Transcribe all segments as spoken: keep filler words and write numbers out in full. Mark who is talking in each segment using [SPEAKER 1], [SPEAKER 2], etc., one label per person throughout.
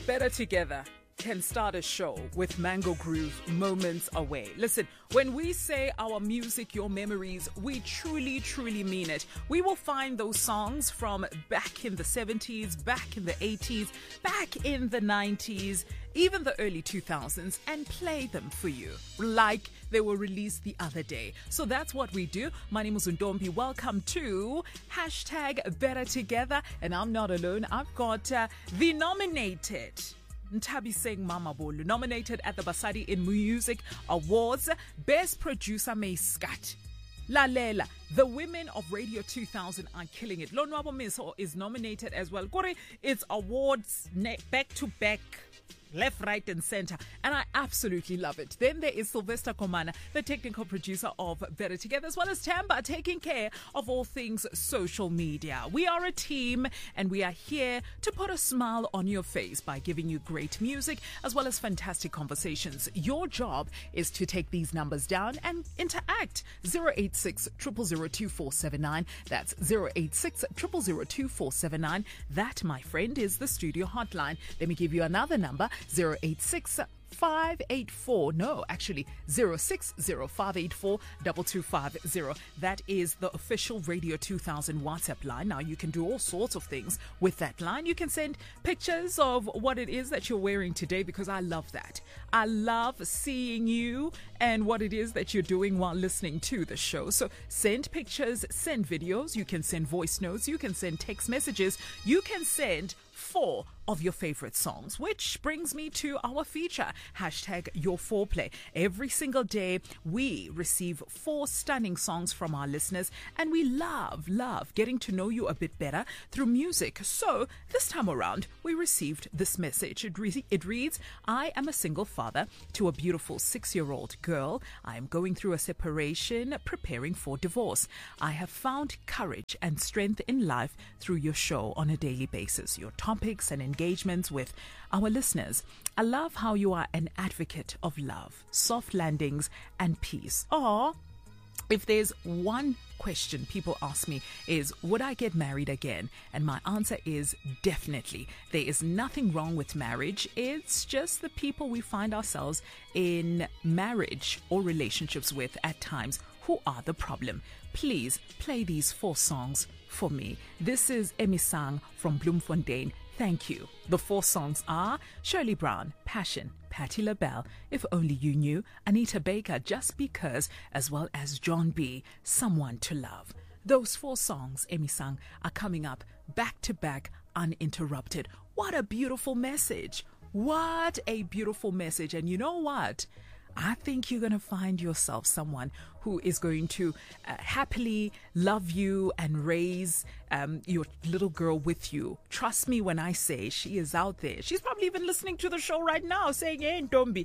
[SPEAKER 1] Better Together can start a show with Mango Groove moments away. Listen, when we say our music, your memories, we truly, truly mean it. We will find those songs from back in the seventies, back in the eighties, back in the nineties, even the early two thousands, and play them for you like they were released the other day. So that's what we do. My name is Ndombi. Welcome to hashtag Better Together. And I'm not alone. I've got uh, the nominated Nthabiseng Mamabolo, nominated at the Basadi in Music Awards, Best Producer Mayskat. Lalela, the women of Radio two thousand are killing it. Lonwabo Miso is nominated as well. Kore, it's awards back to back, left, right, and center. And I absolutely love it. Then there is Sylvester Komana, the technical producer of Better Together, as well as Tamba, taking care of all things social media. We are a team, and we are here to put a smile on your face by giving you great music, as well as fantastic conversations. Your job is to take these numbers down and interact. zero eight six, zero zero zero, two four seven nine. That's zero eight six, zero zero zero, two four seven nine. That, my friend, is the studio hotline. Let me give you another number. zero eight six, five eight four, no, actually zero six zero, five eight four, two two five zero. That is the official Radio two thousand WhatsApp line. Now you can do all sorts of things with that line. You can send pictures of what it is that you're wearing today, because I love that. I love seeing you and what it is that you're doing while listening to the show. So send pictures, send videos, you can send voice notes, you can send text messages, you can send four of your favorite songs, which brings me to our feature, hashtag Your Foreplay. Every single day, we receive four stunning songs from our listeners, and we love, love getting to know you a bit better through music. So this time around, we received this message. It, re- it reads, I am a single father to a beautiful six-year-old girl. I am going through a separation, preparing for divorce. I have found courage and strength in life through your show on a daily basis, your topics and engagements with our listeners. I love how you are an advocate of love, soft landings, and peace. Or if there's one question people ask me is, would I get married again? And my answer is definitely. There is nothing wrong with marriage. It's just the people we find ourselves in marriage or relationships with at times who are the problem. Please play these four songs for me. This is Emisang from Bloemfontein. Thank you. The four songs are Shirley Brown, Passion, Patti LaBelle, If Only You Knew, Anita Baker, Just Because, as well as John B, Someone to Love. Those four songs, Emisang, are coming up back to back, uninterrupted. What a beautiful message. What a beautiful message. And you know what? I think you're going to find yourself someone who is going to uh, happily love you and raise um, your little girl with you. Trust me when I say she is out there. She's probably even listening to the show right now saying, hey, Ndombi,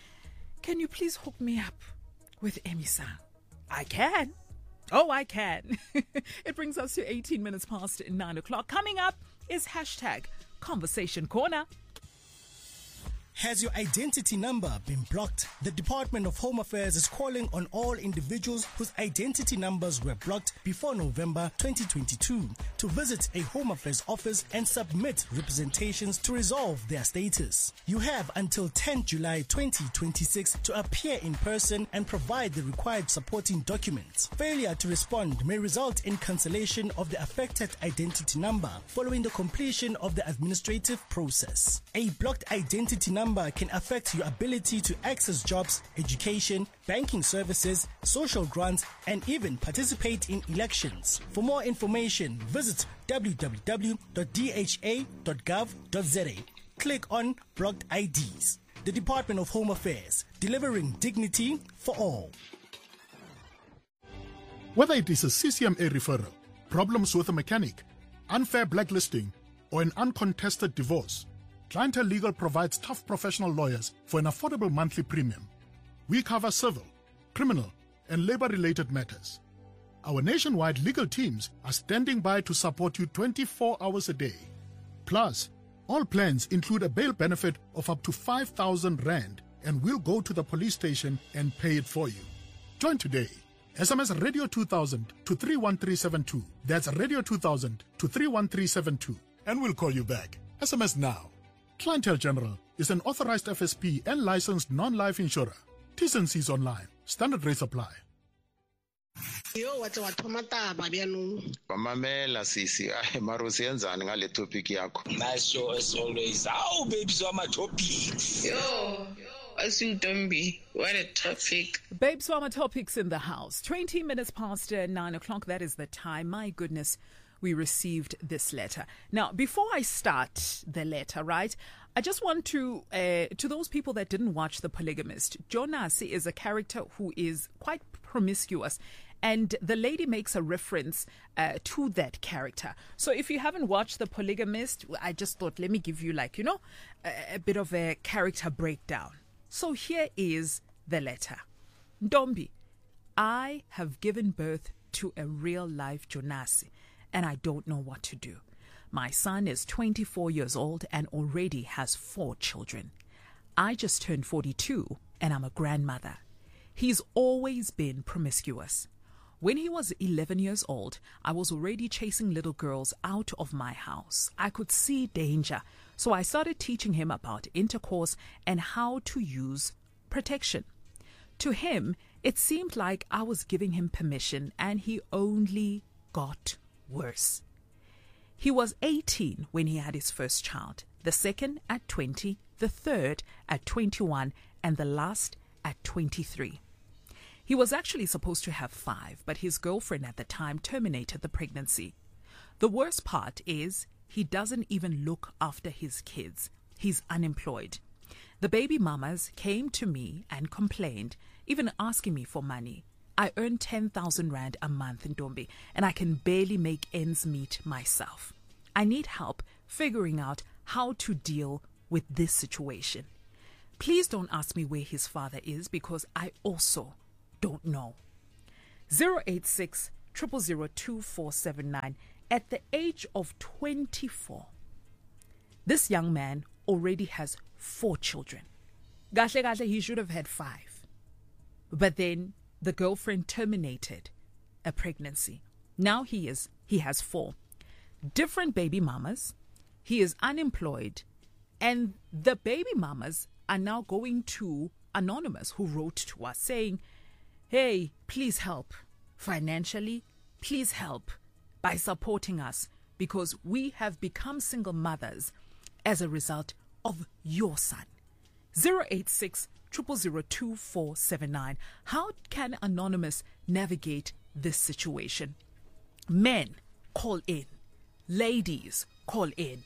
[SPEAKER 1] can you please hook me up with Emisang? I can. Oh, I can. It brings us to eighteen minutes past nine o'clock. Coming up is hashtag Conversation Corner.
[SPEAKER 2] Has your identity number been blocked? The Department of Home Affairs is calling on all individuals whose identity numbers were blocked before November twenty twenty-two to visit a Home Affairs office and submit representations to resolve their status. You have until tenth July twenty twenty-six to appear in person and provide the required supporting documents. Failure to respond may result in cancellation of the affected identity number following the completion of the administrative process. A blocked identity number number can affect your ability to access jobs, education, banking services, social grants, and even participate in elections. For more information, visit w w w dot d h a dot gov dot z a. Click on Blocked I Ds. The Department of Home Affairs, delivering dignity for all.
[SPEAKER 3] Whether it is a C C M A referral, problems with a mechanic, unfair blacklisting, or an uncontested divorce, Clientele Legal provides tough professional lawyers for an affordable monthly premium. We cover civil, criminal, and labor-related matters. Our nationwide legal teams are standing by to support you twenty-four hours a day. Plus, all plans include a bail benefit of up to five thousand rand, and we'll go to the police station and pay it for you. Join today. S M S Radio two thousand to three one three seven two. That's Radio two thousand to three one three seven two. And we'll call you back. S M S now. Clientele General is an authorized F S P and licensed non-life insurer. T's and C's online. Standard rates apply.
[SPEAKER 4] Yo wathi wathoma taba byanong.
[SPEAKER 5] Mamamela sisi ay maro siyenzani ngale topic yakho.
[SPEAKER 6] Nice show as always. Oh baby, so my topics.
[SPEAKER 4] Yo, as you don't be. What a topic.
[SPEAKER 1] Babe Swama topics in the house. twenty minutes past uh, nine o'clock. That is the time. My goodness, we received this letter. Now, before I start the letter, right, I just want to, uh, to those people that didn't watch The Polygamist, Jonas is a character who is quite promiscuous. And the lady makes a reference uh, to that character. So if you haven't watched The Polygamist, I just thought, let me give you like, you know, a, a bit of a character breakdown. So here is the letter. Ndombi, I have given birth to a real-life Jonasi, and I don't know what to do. My son is twenty-four years old and already has four children. I just turned forty-two, and I'm a grandmother. He's always been promiscuous. When he was eleven years old, I was already chasing little girls out of my house. I could see danger, so I started teaching him about intercourse and how to use protection. To him, it seemed like I was giving him permission, and he only got worse. He was eighteen when he had his first child, the second at twenty, the third at twenty-one, and the last at twenty-three. He was actually supposed to have five, but his girlfriend at the time terminated the pregnancy. The worst part is he doesn't even look after his kids. He's unemployed. The baby mamas came to me and complained, even asking me for money. I earn ten thousand rand a month in Ndombi, and I can barely make ends meet myself. I need help figuring out how to deal with this situation. Please don't ask me where his father is, because I also don't know. zero eight six, zero zero zero, two four seven nine. At the age of twenty-four, this young man already has four children. Gahle gahle, he should have had five. But then the girlfriend terminated a pregnancy. Now he is he has four different baby mamas. He is unemployed, and the baby mamas are now going to Anonymous, who wrote to us saying, hey, please help financially, please help by supporting us, because we have become single mothers as a result of your son. zero eight six, zero zero zero, two four seven nine. How can Anonymous navigate this situation? Men, call in. Ladies, call in.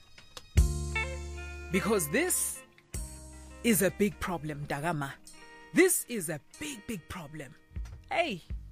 [SPEAKER 1] Because this is a big problem, Dagama. This is a big, big problem. Hey,